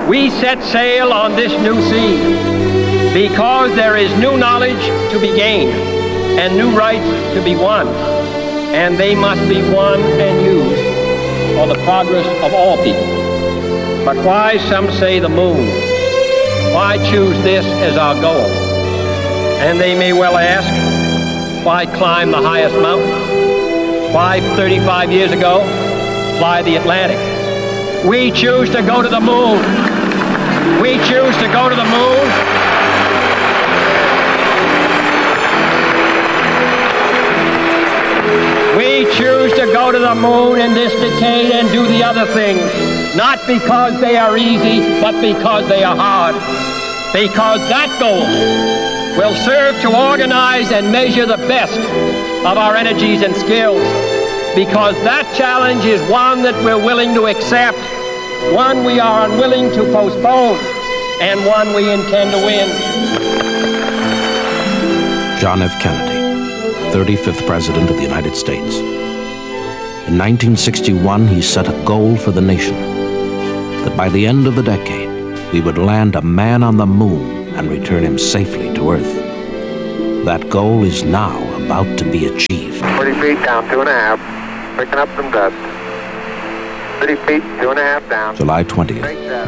We set sail on this new sea because there is new knowledge to be gained and new rights to be won, and they must be won and used for the progress of all people. But why, some say, the moon? Why choose this as our goal? And they may well ask, why climb the highest mountain? Why, 35 years ago, fly the Atlantic? We choose to go to the moon. We choose to go to the moon. We choose to go to the moon in this decade and do the other things, not because they are easy, but because they are hard. Because that goal will serve to organize and measure the best of our energies and skills. Because that challenge is one that we're willing to accept, one we are unwilling to postpone, and one we intend to win. John F. Kennedy, 35th President of the United States. In 1961, he set a goal for the nation, that by the end of the decade, we would land a man on the moon and return him safely to Earth. That goal is now about to be achieved. 40 feet down, 2.5. Picking up some dust. 30 feet, 2.5 down. July 20th,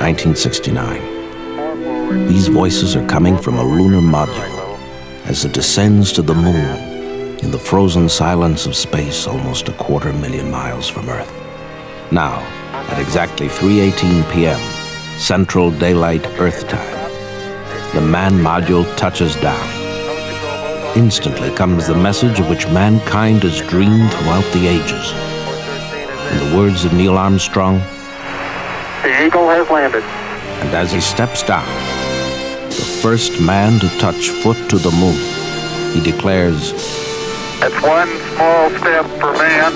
1969. These voices are coming from a lunar module as it descends to the moon in the frozen silence of space almost 250,000 miles from Earth. Now, at exactly 3:18 p.m., Central Daylight Earth Time, the manned module touches down. Instantly comes the message of which mankind has dreamed throughout the ages. In the words of Neil Armstrong, "The Eagle has landed." And as he steps down, the first man to touch foot to the moon, he declares, "That's one small step for man,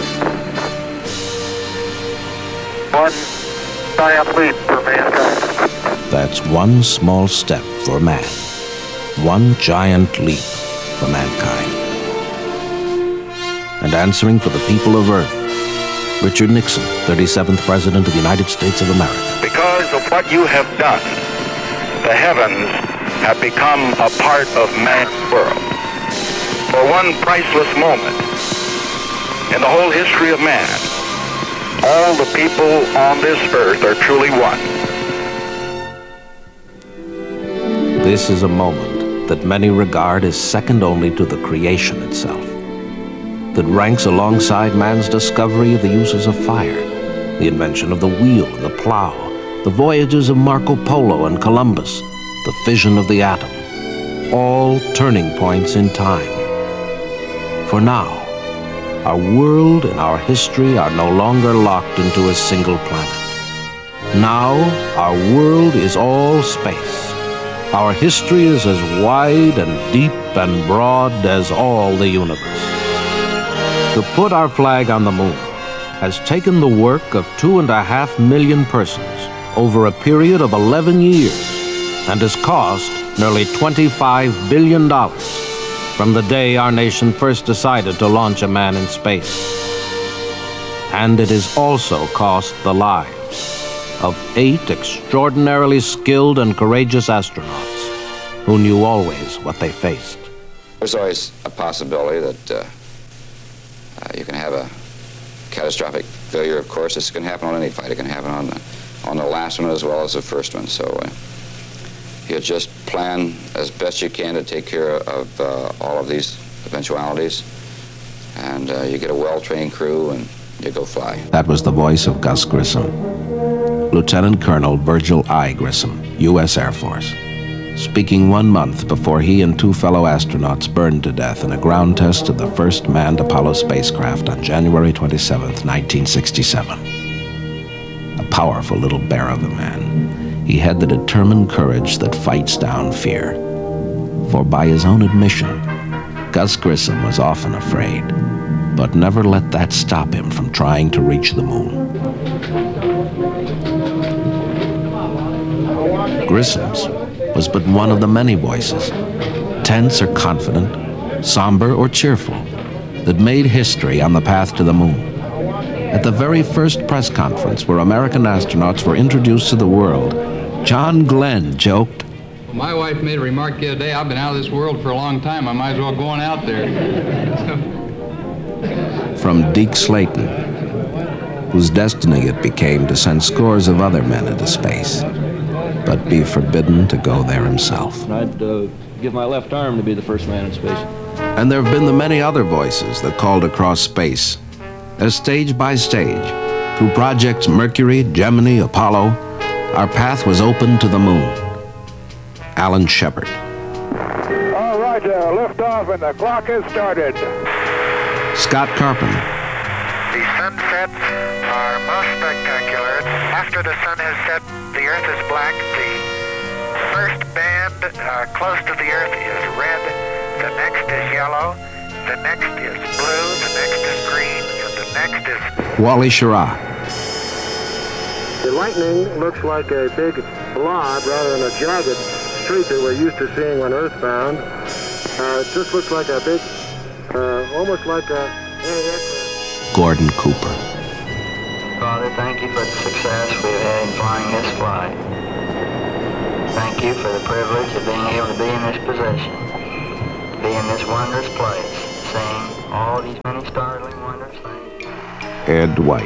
one giant leap for mankind." That's one small step for man, one giant leap for mankind. And answering for the people of Earth, Richard Nixon, 37th President of the United States of America. Because of what you have done, the heavens have become a part of man's world. For one priceless moment in the whole history of man, all the people on this earth are truly one. This is a moment that many regard as second only to the creation itself, that ranks alongside man's discovery of the uses of fire, the invention of the wheel and the plow, the voyages of Marco Polo and Columbus, the fission of the atom, all turning points in time. For now, our world and our history are no longer locked into a single planet. Now, our world is all space. Our history is as wide and deep and broad as all the universe. To put our flag on the moon has taken the work of 2.5 million persons over a period of 11 years and has cost nearly $25 billion from the day our nation first decided to launch a man in space. And it has also cost the lives of 8 extraordinarily skilled and courageous astronauts who knew always what they faced. There's always a possibility that you can have a catastrophic failure, of course. This can happen on any flight. It can happen on the last one as well as the first one. So you just plan as best you can to take care of all of these eventualities. And you get a well-trained crew and you go fly. That was the voice of Gus Grissom. Lieutenant Colonel Virgil I. Grissom, U.S. Air Force, speaking 1 month before he and 2 fellow astronauts burned to death in a ground test of the first manned Apollo spacecraft on January 27, 1967. A powerful little bear of a man, he had the determined courage that fights down fear. For by his own admission, Gus Grissom was often afraid, but never let that stop him from trying to reach the moon. Grissom's was but one of the many voices, tense or confident, somber or cheerful, that made history on the path to the moon. At the very first press conference where American astronauts were introduced to the world, John Glenn joked, Well, my wife made a remark the other day, I've been out of this world for a long time, I might as well go on out there. from Deke Slayton, whose destiny it became to send scores of other men into space, but be forbidden to go there himself. I'd give my left arm to be the first man in space. And there have been the many other voices that called across space, as stage by stage, through projects Mercury, Gemini, Apollo, our path was open to the moon. Alan Shepard. All right, lift off and the clock has started. Scott Carpenter. The sunsets are most spectacular. After the sun has set, the earth is black. The first band close to the earth is red. The next is yellow. The next is blue. The next is green. And the next is... Wally Schirra. The lightning looks like a big blob rather than a jagged streak that we're used to seeing when earthbound. It just looks like a big, almost like a... Gordon Cooper. Father, thank you for the success we've had in flying this flight. Thank you for the privilege of being able to be in this position, to be in this wondrous place, seeing all these many startling, wondrous things. Ed White.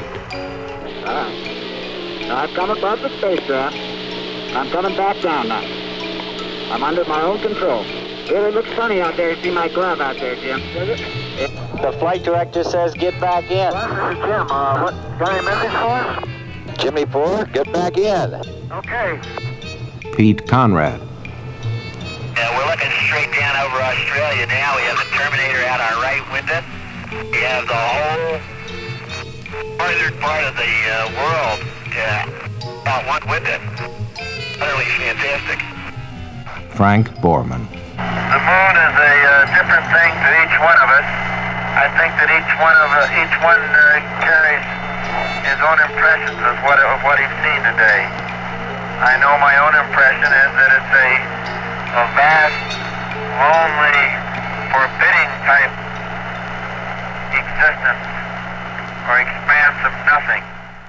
I've come above the space draft. I'm coming back down now. I'm under my own control. Really looks funny out there. See my glove out there, Jim. Does it? The flight director says get back in. Well, this is Jim. What? Got any message for us? Jimmy Poor, get back in. Okay. Pete Conrad. We're looking straight down over Australia now. We have the Terminator out our right with us. We have the whole northern part of the world out one with us. Utterly fantastic. Frank Borman. The moon is a different thing to each one of us. I think that each one carries his own impressions of what he's seen today. I know my own impression is that it's a vast, lonely, forbidding type existence or expanse of nothing.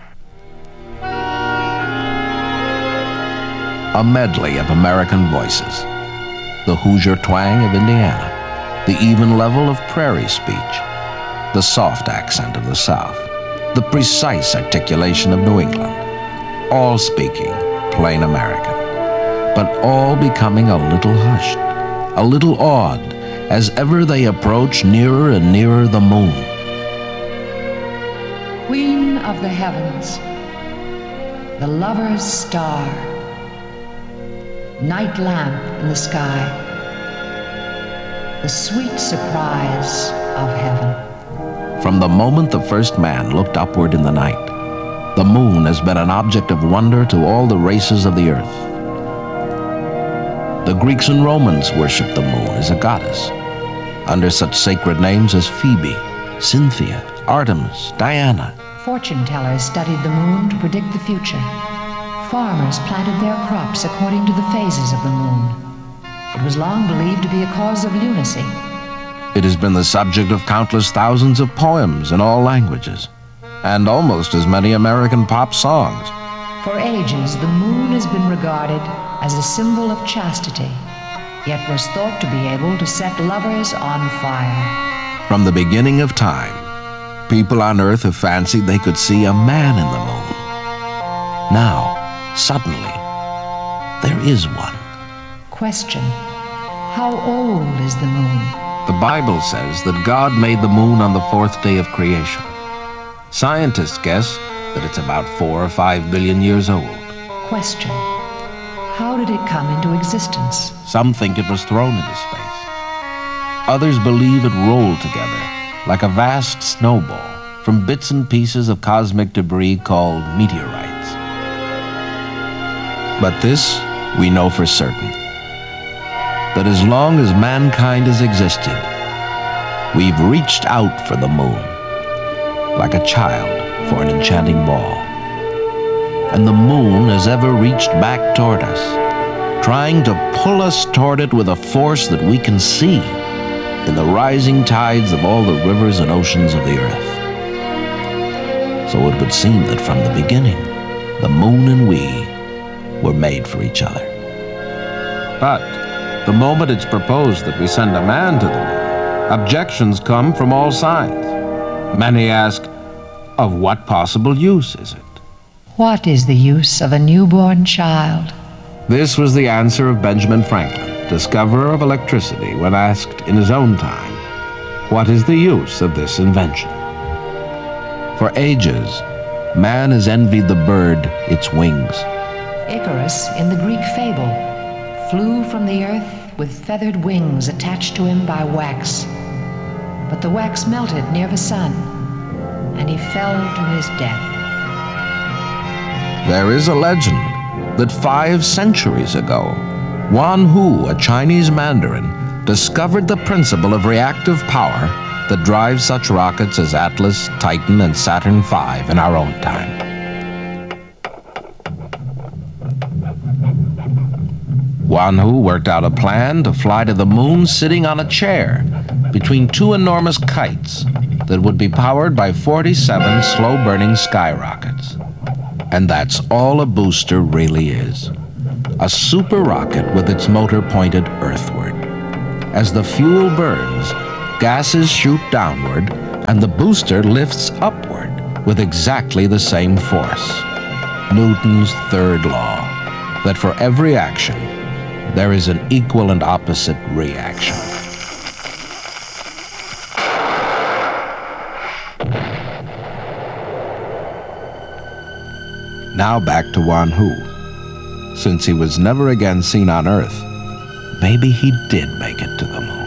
A medley of American voices. The Hoosier twang of Indiana, the even level of prairie speech, the soft accent of the South, the precise articulation of New England, all speaking plain American, but all becoming a little hushed, a little awed, as ever they approach nearer and nearer the moon. Queen of the heavens, the lover's star, night lamp in the sky, the sweet surprise of heaven. From the moment the first man looked upward in the night, the moon has been an object of wonder to all the races of the earth. The Greeks and Romans worshiped the moon as a goddess, under such sacred names as Phoebe, Cynthia, Artemis, Diana. Fortune tellers studied the moon to predict the future. Farmers planted their crops according to the phases of the moon. It was long believed to be a cause of lunacy. It has been the subject of countless thousands of poems in all languages, and almost as many American pop songs. For ages, the moon has been regarded as a symbol of chastity, yet was thought to be able to set lovers on fire. From the beginning of time, people on Earth have fancied they could see a man in the moon. Now, suddenly, there is one. Question: how old is the moon? The Bible says that God made the moon on the fourth day of creation. Scientists guess that it's about 4 or 5 billion years old. Question: how did it come into existence? Some think it was thrown into space. Others believe it rolled together like a vast snowball from bits and pieces of cosmic debris called meteorites. But this we know for certain, that as long as mankind has existed, we've reached out for the moon, like a child for an enchanting ball. And the moon has ever reached back toward us, trying to pull us toward it with a force that we can see in the rising tides of all the rivers and oceans of the earth. So it would seem that from the beginning, the moon and we were made for each other. But the moment it's proposed that we send a man to the moon, objections come from all sides. Many ask, of what possible use is it? What is the use of a newborn child? This was the answer of Benjamin Franklin, discoverer of electricity, when asked in his own time, what is the use of this invention? For ages, man has envied the bird its wings. Icarus, in the Greek fable, flew from the earth with feathered wings attached to him by wax. But the wax melted near the sun, and he fell to his death. There is a legend that 5 centuries ago, Wan Hu, a Chinese mandarin, discovered the principle of reactive power that drives such rockets as Atlas, Titan, and Saturn V in our own time. Wan Hu worked out a plan to fly to the moon sitting on a chair between 2 enormous kites that would be powered by 47 slow-burning skyrockets. And that's all a booster really is. A super rocket with its motor pointed earthward. As the fuel burns, gases shoot downward, and the booster lifts upward with exactly the same force. Newton's third law, that for every action, there is an equal and opposite reaction. Now back to Wan Hu. Since he was never again seen on Earth, maybe he did make it to the moon.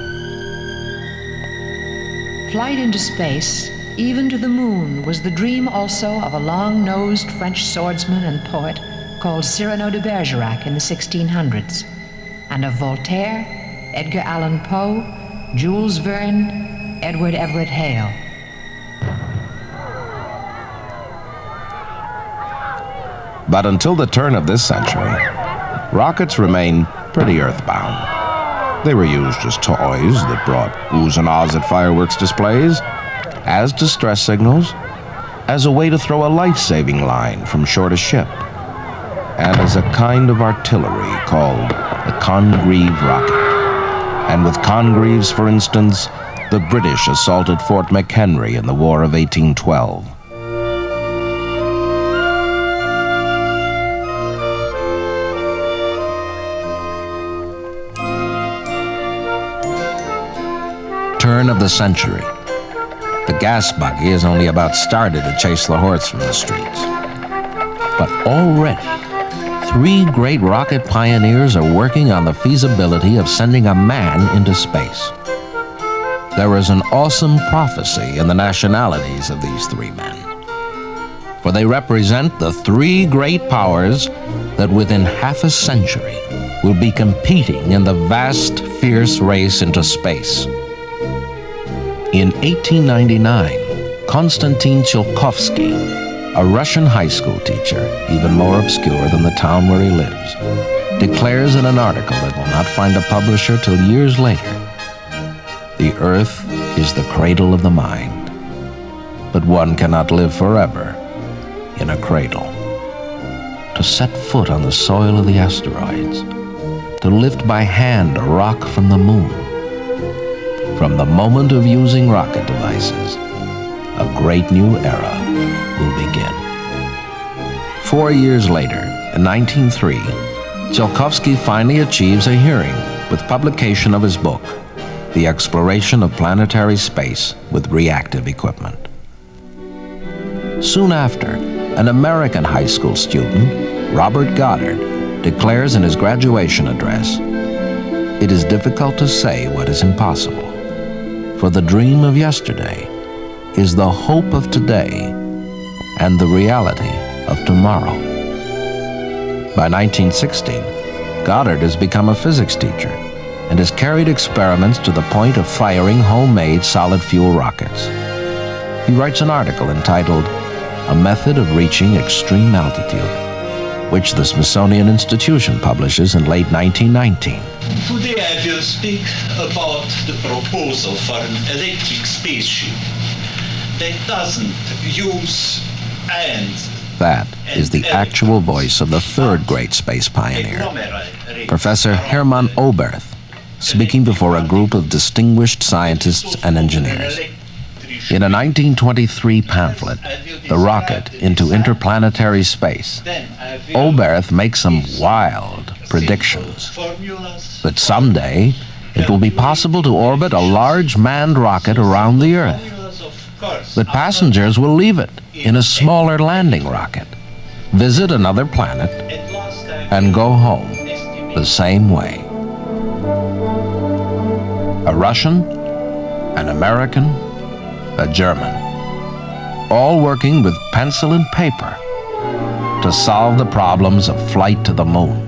Flight into space, even to the moon, was the dream also of a long-nosed French swordsman and poet called Cyrano de Bergerac in the 1600s, and of Voltaire, Edgar Allan Poe, Jules Verne, Edward Everett Hale. But until the turn of this century, rockets remained pretty earthbound. They were used as toys that brought oohs and ahs at fireworks displays, as distress signals, as a way to throw a life-saving line from shore to ship, and as a kind of artillery called the Congreve rocket. And with Congreves, for instance, the British assaulted Fort McHenry in the War of 1812. Turn of the century. The gas buggy has only about started to chase the horse from the streets. But already, 3 great rocket pioneers are working on the feasibility of sending a man into space. There is an awesome prophecy in the nationalities of these 3 men. For they represent the 3 great powers that within half a century will be competing in the vast, fierce race into space. In 1899, Konstantin Tsiolkovsky, a Russian high school teacher, even more obscure than the town where he lives, declares in an article that will not find a publisher till years later, "The earth is the cradle of the mind, but one cannot live forever in a cradle." To set foot on the soil of the asteroids, to lift by hand a rock from the moon. From the moment of using rocket devices, a great new era will begin. 4 years later, in 1903, Tsiolkovsky finally achieves a hearing with publication of his book, The Exploration of Planetary Space with Reactive Equipment. Soon after, an American high school student, Robert Goddard, declares in his graduation address, "It is difficult to say what is impossible, for the dream of yesterday is the hope of today and the reality of tomorrow." By 1916, Goddard has become a physics teacher and has carried experiments to the point of firing homemade solid fuel rockets. He writes an article entitled "A Method of Reaching Extreme Altitude," which the Smithsonian Institution publishes in late 1919. Today I will speak about the proposal for an electric spaceship that doesn't use iron that is the actual voice of the third great space pioneer, Professor Hermann Oberth, speaking before a group of distinguished scientists and engineers. In a 1923 pamphlet, The Rocket into Interplanetary Space, Oberth makes some wild predictions that someday it will be possible to orbit a large manned rocket around the Earth, that passengers will leave it in a smaller landing rocket, visit another planet, and go home the same way. A Russian, an American, a German, all working with pencil and paper to solve the problems of flight to the moon.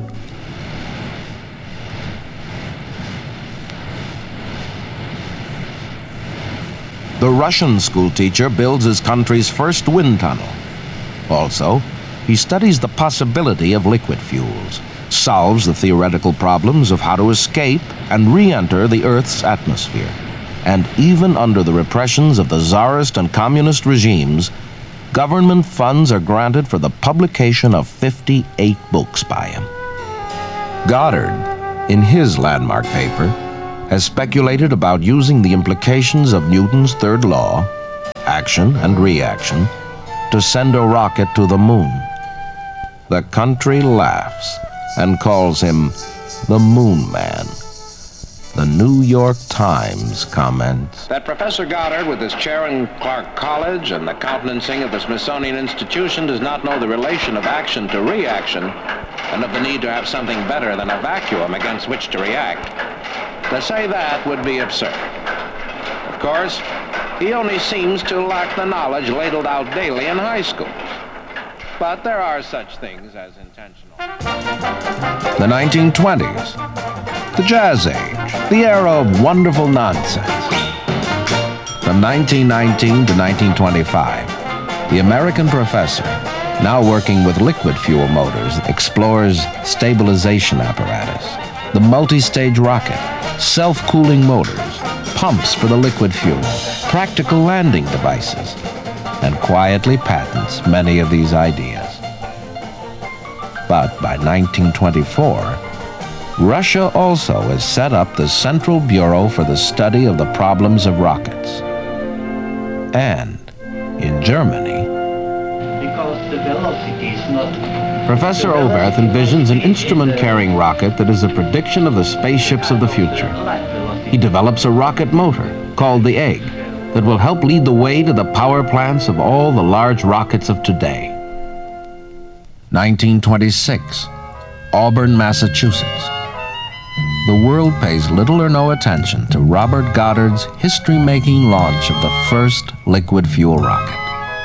The Russian schoolteacher builds his country's first wind tunnel. Also, he studies the possibility of liquid fuels, solves the theoretical problems of how to escape and re-enter the Earth's atmosphere. And even under the repressions of the Tsarist and communist regimes, government funds are granted for the publication of 58 books by him. Goddard, in his landmark paper, has speculated about using the implications of Newton's third law, action and reaction, to send a rocket to the moon. The country laughs and calls him the Moon Man. The New York Times comments that Professor Goddard, with his chair in Clark College and the countenancing of the Smithsonian Institution, does not know the relation of action to reaction and of the need to have something better than a vacuum against which to react. To say that would be absurd. Of course, he only seems to lack the knowledge ladled out daily in high schools. But there are such things as intentional. The 1920s, the Jazz Age, the era of wonderful nonsense. From 1919 to 1925, the American professor, now working with liquid fuel motors, explores stabilization apparatus, the multi-stage rocket, self-cooling motors, pumps for the liquid fuel, practical landing devices, and quietly patents many of these ideas. But by 1924, Russia also has set up the Central Bureau for the Study of the Problems of Rockets. And in Germany, because the velocity is not... Professor Oberth envisions an instrument-carrying rocket that is a prediction of the spaceships of the future. He develops a rocket motor, called the Egg, that will help lead the way to the power plants of all the large rockets of today. 1926, Auburn, Massachusetts. The world pays little or no attention to Robert Goddard's history-making launch of the first liquid fuel rocket.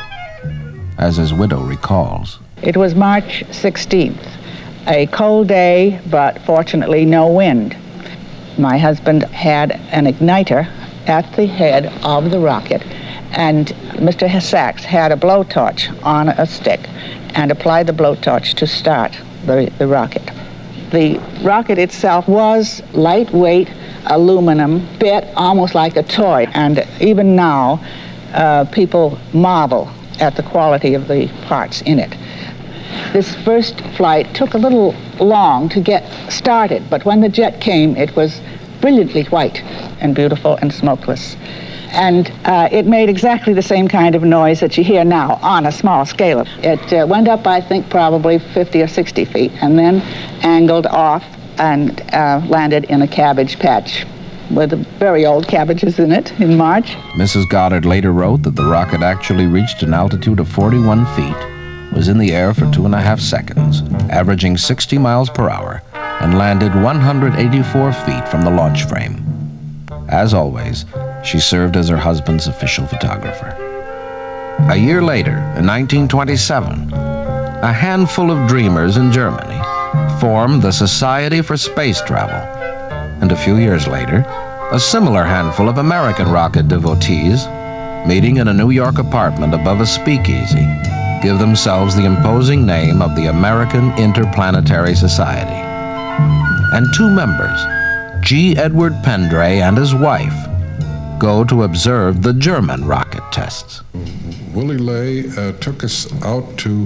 As his widow recalls, it was March 16th, a cold day, but fortunately no wind. My husband had an igniter at the head of the rocket, and Mr. Sachs had a blowtorch on a stick and applied the blowtorch to start the rocket. The rocket itself was lightweight aluminum, bit almost like a toy, and even now people marvel at the quality of the parts in it. This first flight took a little long to get started, but when the jet came, it was brilliantly white and beautiful and smokeless. And it made exactly the same kind of noise that you hear now on a small scale. It went up, I think, probably 50 or 60 feet, and then angled off and landed in a cabbage patch with very old cabbages in it in March. Mrs. Goddard later wrote that the rocket actually reached an altitude of 41 feet, was in the air for 2.5 seconds, averaging 60 miles per hour, and landed 184 feet from the launch frame. As always, she served as her husband's official photographer. A year later, in 1927, a handful of dreamers in Germany formed the Society for Space Travel. And a few years later, a similar handful of American rocket devotees, meeting in a New York apartment above a speakeasy, give themselves the imposing name of the American Interplanetary Society. And two members, G. Edward Pendray and his wife, go to observe the German rocket tests. Willie Ley took us out to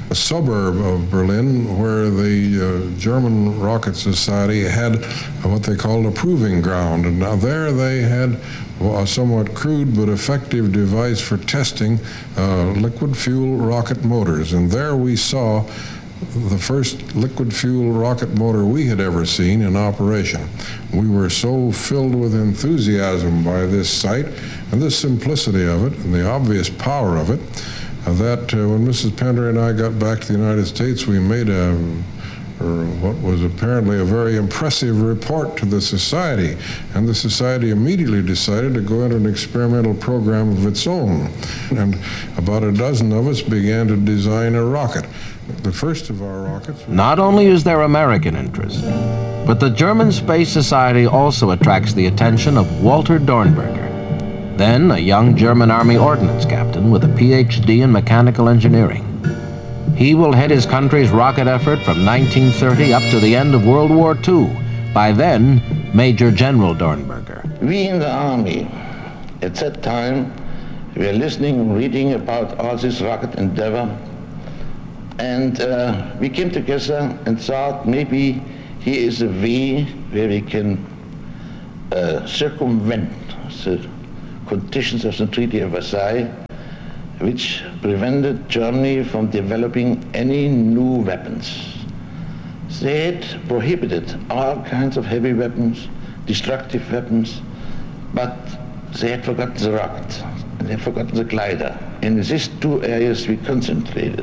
a suburb of Berlin where the German Rocket Society had what they called a proving ground. And now there they had a somewhat crude but effective device for testing liquid fuel rocket motors. And there we saw the first liquid fuel rocket motor we had ever seen in operation. We were so filled with enthusiasm by this sight and the simplicity of it and the obvious power of it that when Mrs. Pender and I got back to the United States, we made what was apparently a very impressive report to the Society. And the Society immediately decided to go into an experimental program of its own. And about a dozen of us began to design a rocket. The first of our rockets... Not only is there American interest, but the German Space Society also attracts the attention of Walter Dornberger, then a young German Army ordnance captain with a PhD in mechanical engineering. He will head his country's rocket effort from 1930 up to the end of World War II. By then, Major General Dornberger. We in the Army, at that time, we were listening and reading about all this rocket endeavor, and we came together and thought maybe here is a way where we can circumvent the conditions of the Treaty of Versailles, which prevented Germany from developing any new weapons. They had prohibited all kinds of heavy weapons, destructive weapons, but they had forgotten the rocket, and they had forgotten the glider. In these two areas we concentrated.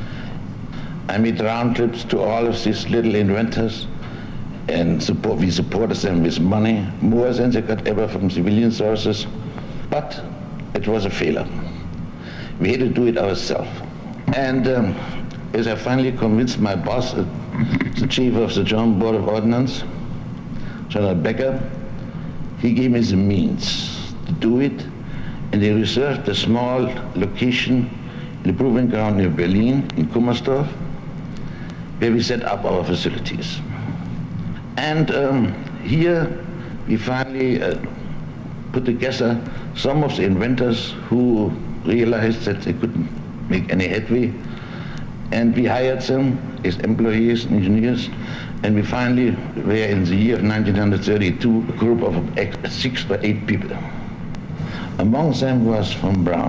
I made round trips to all of these little inventors, and we supported them with money, more than they got ever from civilian sources, but it was a failure. We had to do it ourselves. And as I finally convinced my boss, the chief of the German Board of Ordnance, General Becker, he gave me the means to do it, and they reserved a small location in the proving ground near Berlin, in Kummersdorf, where we set up our facilities. And here we finally put together some of the inventors who realized that they couldn't make any headway, and we hired them as employees and engineers, and we finally were in the year of 1932 a group of 6 or 8 people. Among them was von Braun.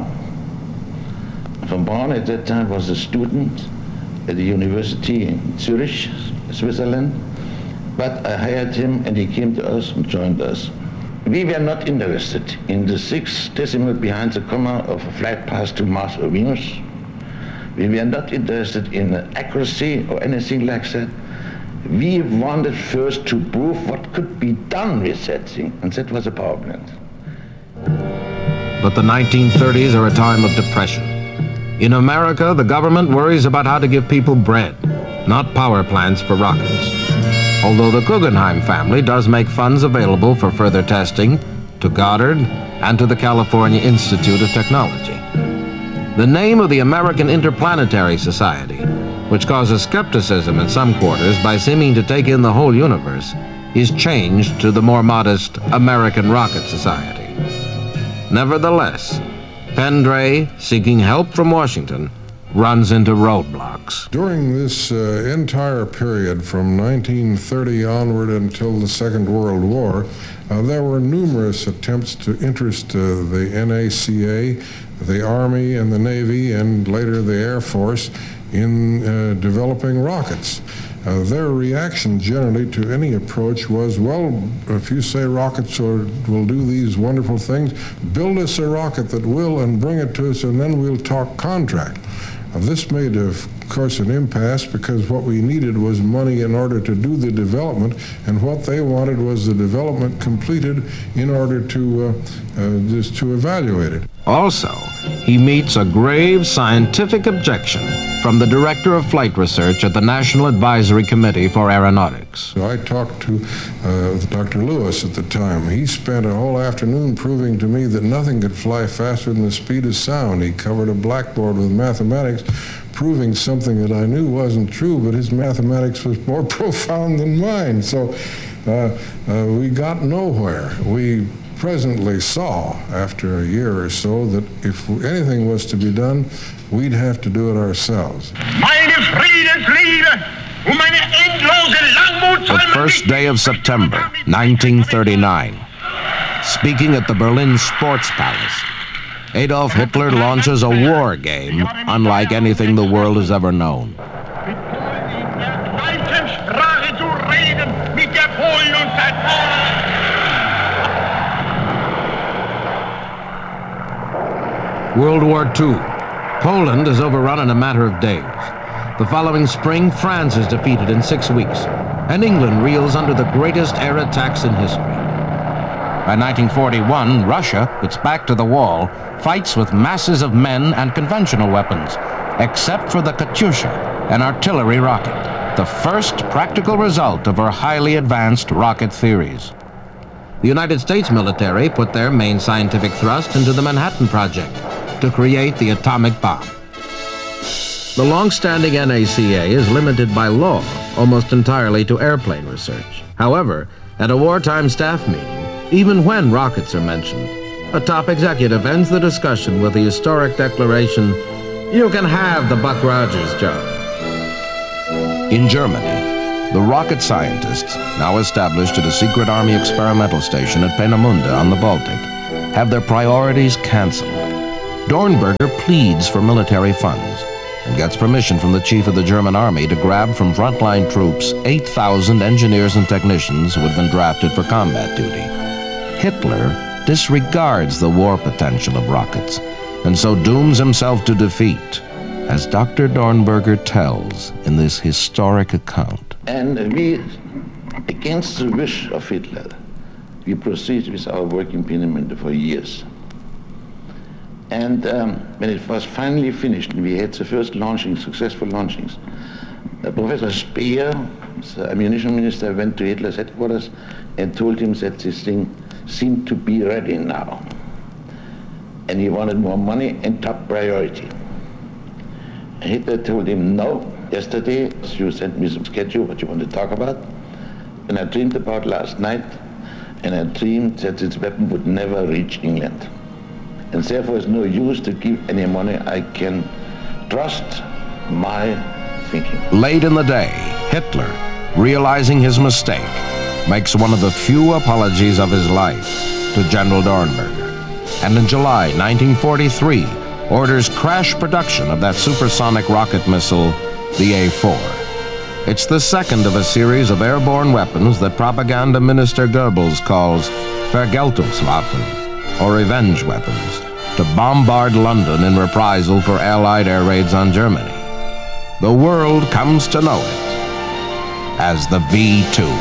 Von Braun at that time was a student at the university in Zurich, Switzerland, but I hired him and he came to us and joined us. We were not interested in the 6th decimal behind the comma of a flight path to Mars or Venus. We were not interested in accuracy or anything like that. We wanted first to prove what could be done with that thing, and that was a power plant. But the 1930s are a time of depression. In America, the government worries about how to give people bread, not power plants for rockets. Although the Guggenheim family does make funds available for further testing to Goddard and to the California Institute of Technology. The name of the American Interplanetary Society, which causes skepticism in some quarters by seeming to take in the whole universe, is changed to the more modest American Rocket Society. Nevertheless, Pendray, seeking help from Washington, runs into roadblocks. During this entire period from 1930 onward until the Second World War, there were numerous attempts to interest the NACA, the Army and the Navy, and later the Air Force in developing rockets. Their reaction generally to any approach was, well, if you say rockets will do these wonderful things, build us a rocket that will and bring it to us, and then we'll talk contract. This made, of course, an impasse because what we needed was money in order to do the development, and what they wanted was the development completed in order to just to evaluate it. Also, he meets a grave scientific objection from the Director of Flight Research at the National Advisory Committee for Aeronautics. So I talked to Dr. Lewis at the time. He spent a whole afternoon proving to me that nothing could fly faster than the speed of sound. He covered a blackboard with mathematics, proving something that I knew wasn't true, but his mathematics was more profound than mine. So we got nowhere. We presently saw, after a year or so, that if anything was to be done, we'd have to do it ourselves. Meine The first day of September, 1939. Speaking at the Berlin Sports Palace, Adolf Hitler launches a war game unlike anything the world has ever known. World War II. Poland is overrun in a matter of days. The following spring, France is defeated in 6 weeks, and England reels under the greatest air attacks in history. By 1941, Russia, its back to the wall, fights with masses of men and conventional weapons, except for the Katyusha, an artillery rocket, the first practical result of her highly advanced rocket theories. The United States military put their main scientific thrust into the Manhattan Project to create the atomic bomb. The long-standing NACA is limited by law almost entirely to airplane research. However, at a wartime staff meeting, even when rockets are mentioned, a top executive ends the discussion with the historic declaration, "You can have the Buck Rogers job." In Germany, the rocket scientists, now established at a secret army experimental station at Peenemünde on the Baltic, have their priorities canceled. Dornberger pleads for military funds and gets permission from the chief of the German army to grab from frontline troops 8,000 engineers and technicians who had been drafted for combat duty. Hitler disregards the war potential of rockets and so dooms himself to defeat, as Dr. Dornberger tells in this historic account. And we, against the wish of Hitler, we proceeded with our work in Peenemünde for years. And when it was finally finished, and we had the first launching, successful launchings, Professor Speer, the ammunition minister, went to Hitler's headquarters and told him that this thing seemed to be ready now. And he wanted more money and top priority. And Hitler told him, no, yesterday you sent me some schedule, what you want to talk about. And I dreamed about last night, and I dreamed that this weapon would never reach England. And therefore it's no use to give any money. I can trust my thinking. Late in the day, Hitler, realizing his mistake, makes one of the few apologies of his life to General Dornberger. And in July 1943, orders crash production of that supersonic rocket missile, the A-4. It's the second of a series of airborne weapons that Propaganda Minister Goebbels calls Vergeltungswaffen, or revenge weapons, to bombard London in reprisal for Allied air raids on Germany. The world comes to know it as the V-2.